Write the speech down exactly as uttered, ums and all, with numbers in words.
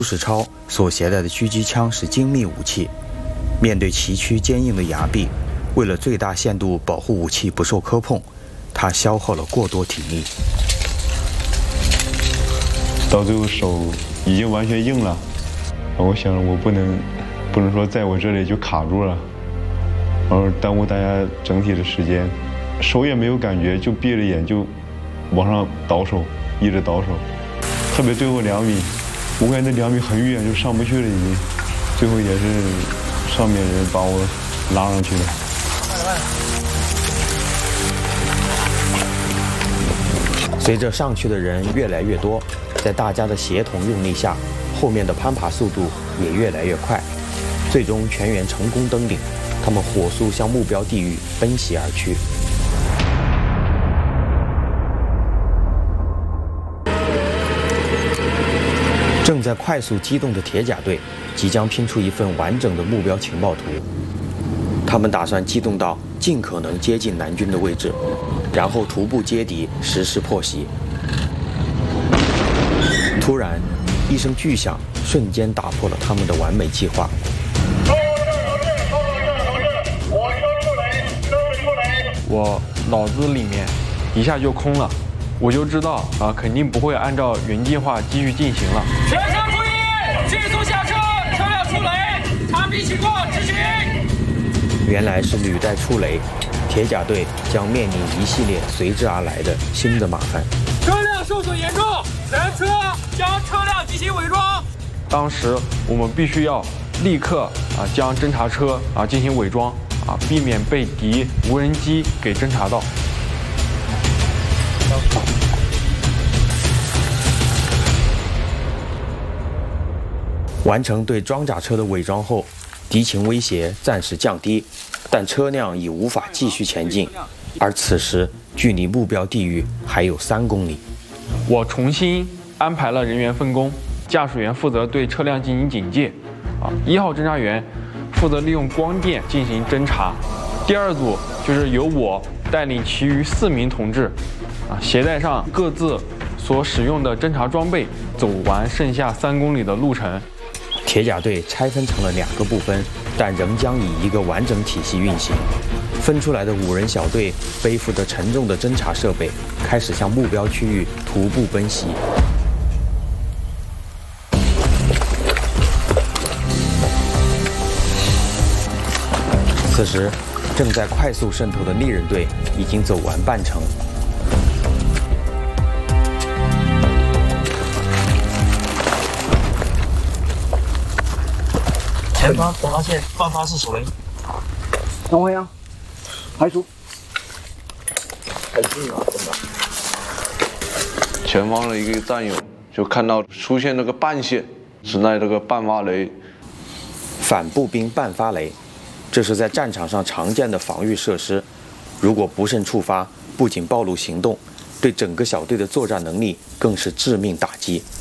朱世超所携带的狙击枪是精密武器，面对崎岖坚硬的崖壁，为了最大限度保护武器不受磕碰，他消耗了过多体力。 到最后手已经完全硬了，我想我不能，不能说在我这里就卡住了，然后耽误大家整体的时间，手也没有感觉，就闭着眼就往上倒手，一直倒手，特别最后两米，我感觉那两米很远就上不去了，已经，最后也是上面人把我拉上去了。 随着上去的人越来越多，在大家的协同用力下，后面的攀爬速度也越来越快，最终全员成功登顶，他们火速向目标地域奔袭而去。正在快速机动的铁甲队即将拼出一份完整的目标情报图，他们打算机动到尽可能接近南军的位置，然后徒步接敌，实施破袭。突然，一声巨响瞬间打破了他们的完美计划。 我脑子里面一下就空了，我就知道啊，肯定不会按照原计划继续进行了。 全车注意，迅速下车，车辆出雷，查逼情况执行。 原来是履带触雷，铁甲队将面临一系列随之而来的新的麻烦。 车辆受损严重，全车将车辆进行伪装。 当时我们必须要立刻啊将侦察车啊进行伪装啊，避免被敌无人机给侦察到。 完成对装甲车的伪装后，敌情威胁暂时降低，但车辆已无法继续前进，而此时距离目标地域还有三公里。 我重新安排了人员分工，驾驶员负责对车辆进行警戒，啊，一号侦察员负责利用光电进行侦查，第二组就是由我带领其余四名同志，啊，携带上各自所使用的侦察装备，走完剩下三公里的路程。 铁甲队拆分成了两个部分，但仍将以一个完整体系运行。分出来的五人小队背负着沉重的侦察设备，开始向目标区域徒步奔袭。此时，正在快速渗透的猎人队已经走完半程。 前方发现爆发式手雷，等会啊，排除。太近了，真的。 前方的一个战友就看到出现那个半线，是那这个半发雷。 反步兵半发雷，这是在战场上常见的防御设施。如果不慎触发，不仅暴露行动，对整个小队的作战能力更是致命打击。